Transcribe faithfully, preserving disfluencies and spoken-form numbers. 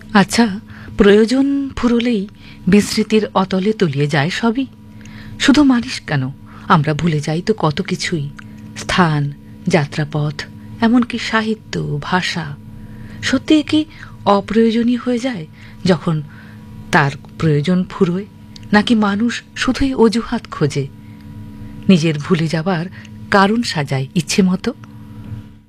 আচ্ছা, প্রয়োজন ফুরলেই বিস্মৃতির অতলে তলিয়ে যায় সবই। শুধু মানুষ কেন, আমরা ভুলে যাই তো কত কিছুই, স্থান, যাত্রাপথ, এমনকি সাহিত্য, ভাষা। সত্যি কি অপ্রয়োজনীয় হয়ে যায় যখন তার প্রয়োজন ফুরোয়, নাকি মানুষ শুধুই অজুহাত খোঁজে, নিজের ভুলে যাবার কারণ সাজায় ইচ্ছে মতো?